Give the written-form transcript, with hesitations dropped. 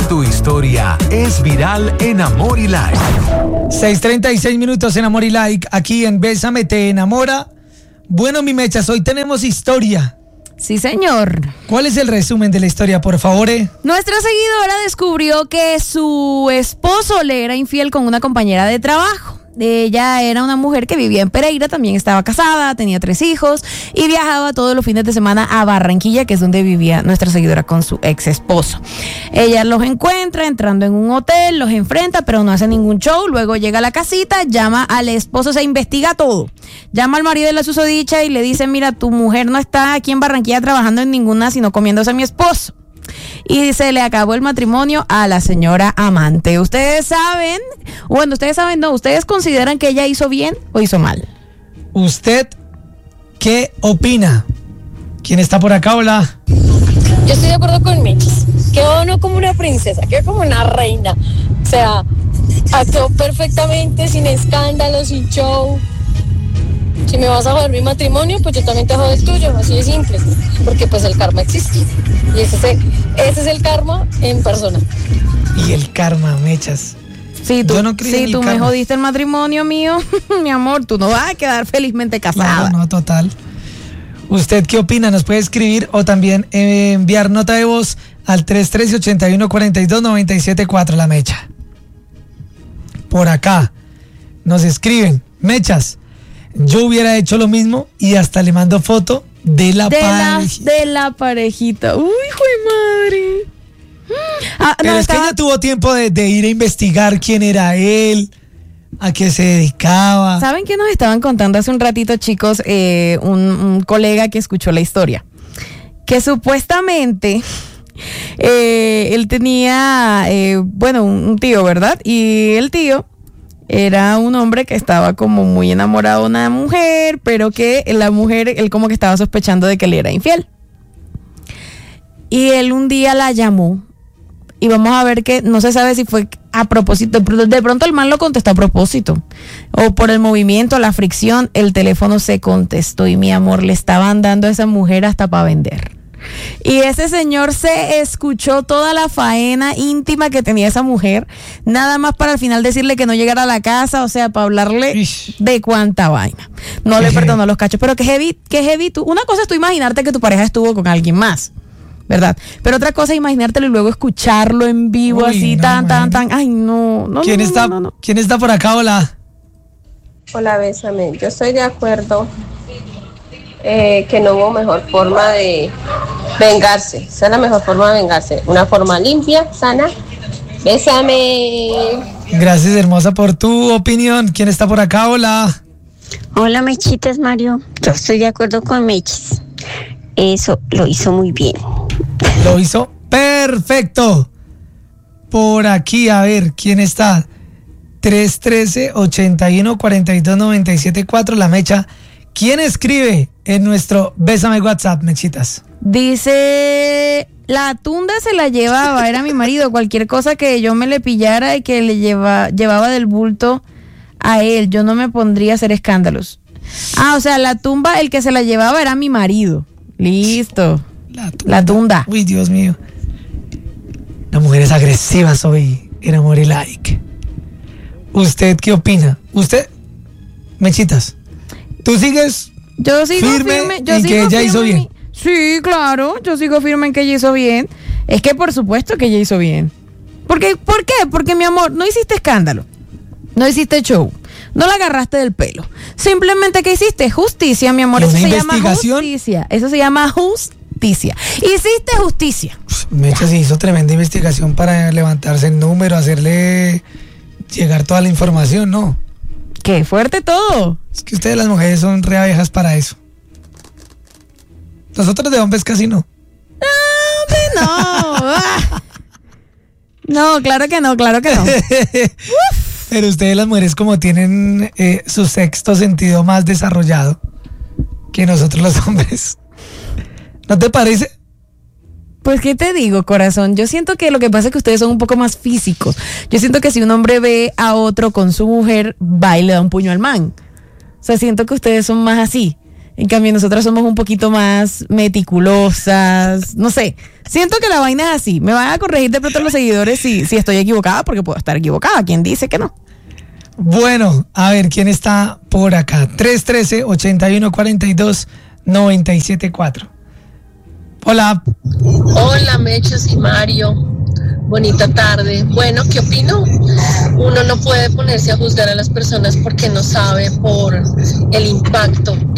Tu historia es viral en Amor y Like. 6:36 minutos en Amor y Like, aquí en Bésame Te Enamora. Bueno, mi Mechas, hoy tenemos historia. Sí, señor. ¿Cuál es el resumen de la historia, por favor? Nuestra seguidora descubrió que su esposo le era infiel con una compañera de trabajo. Ella era una mujer que vivía en Pereira, también estaba casada, tenía 3 hijos y viajaba todos los fines de semana a Barranquilla, que es donde vivía nuestra seguidora con su ex esposo. Ella los encuentra entrando en un hotel, los enfrenta, pero no hace ningún show. Luego llega a la casita, llama al esposo, se investiga todo. Llama al marido de la susodicha y le dice: mira, tu mujer no está aquí en Barranquilla trabajando en ninguna, sino comiéndose a mi esposo. Y se le acabó el matrimonio a la señora amante. Ustedes consideran que ella hizo bien o hizo mal. ¿Usted qué opina? ¿Quién está por acá? Hola. Yo estoy de acuerdo con Mechis. Quedó no como una princesa, quedó como una reina. O sea, actuó perfectamente, sin escándalos, sin show. Si me vas a joder mi matrimonio, pues yo también te jodo el tuyo, así de simple. Porque pues el karma existe. Y ese es el karma en persona. Y el karma, Mechas. Si tú, no me jodiste el matrimonio mío, mi amor, tú no vas a quedar felizmente casada. No, total. ¿Usted qué opina? Nos puede escribir o también enviar nota de voz al 313-8142-974, la Mecha. Por acá nos escriben: Mechas, yo hubiera hecho lo mismo y hasta le mando foto de la parejita. Uy, hijo de madre. Pero es que ella tuvo tiempo de ir a investigar quién era él, a qué se dedicaba. ¿Saben qué nos estaban contando hace un ratito, chicos? Un colega que escuchó la historia. Que supuestamente él tenía, un tío, ¿verdad? Y el tío era un hombre que estaba como muy enamorado de una mujer, pero que la mujer, él como que estaba sospechando de que le era infiel. Y él un día la llamó y vamos a ver que no se sabe si fue a propósito, de pronto el man lo contestó a propósito o por el movimiento, la fricción, el teléfono se contestó y mi amor, le estaban dando a esa mujer hasta para vender. Y ese señor se escuchó toda la faena íntima que tenía esa mujer, nada más para al final decirle que no llegara a la casa, o sea, para hablarle de cuánta vaina. No le perdonó los cachos, pero que heavy tú. Una cosa es tú imaginarte que tu pareja estuvo con alguien más, ¿verdad? Pero otra cosa es imaginártelo y luego escucharlo en vivo. Uy, así, tan. Ay, no. ¿Quién está por acá? Hola. Hola, Bésame. Yo estoy de acuerdo que no hubo mejor forma de vengarse. Esa es la mejor forma de vengarse. Una forma limpia, sana. Bésame. Gracias, hermosa, por tu opinión. ¿Quién está por acá? Hola. Hola, Mechitas, Mario. Yo estoy de acuerdo con Mechis. Eso lo hizo muy bien. Lo hizo perfecto. Por aquí, a ver, ¿quién está? 313-8142-974, la Mecha. ¿Quién escribe en nuestro Bésame WhatsApp, Mechitas? Dice: la tunda se la llevaba, era mi marido. Cualquier cosa que yo me le pillara y que le llevaba del bulto a él, yo no me pondría a hacer escándalos. O sea, la tumba, el que se la llevaba era mi marido. Listo. La tunda. Uy, Dios mío. Las mujeres agresivas hoy en Amor y Like. ¿Usted qué opina? ¿Usted, Mechitas? ¿Tú sigues? Yo sigo firme en que ella hizo bien. Sí, claro, yo sigo firme en que ella hizo bien. Es que por supuesto que ella hizo bien. ¿Por qué? Porque, mi amor, no hiciste escándalo, no hiciste show, no la agarraste del pelo. Simplemente, ¿qué hiciste? Justicia, mi amor. Eso se llama justicia. Eso se llama justicia. Hiciste justicia. Mecha se hizo tremenda investigación para levantarse el número, hacerle llegar toda la información, ¿no? ¡Qué fuerte todo! Es que ustedes las mujeres son re abejas para eso. Nosotros de hombres casi no. No. No, claro que no. Pero ustedes las mujeres como tienen su sexto sentido más desarrollado que nosotros los hombres. ¿No te parece? Pues, ¿qué te digo, corazón? Yo siento que lo que pasa es que ustedes son un poco más físicos. Yo siento que si un hombre ve a otro con su mujer, va y le da un puño al man. O sea, siento que ustedes son más así. En cambio, nosotras somos un poquito más meticulosas. No sé, siento que la vaina es así. Me van a corregir de pronto los seguidores si estoy equivocada, porque puedo estar equivocada. ¿Quién dice que no? Bueno, a ver, ¿quién está por acá? 313-8142-974. Hola. Hola, Mechas y Mario. Bonita tarde. Bueno, ¿qué opino? Uno no puede ponerse a juzgar a las personas porque no sabe por el impacto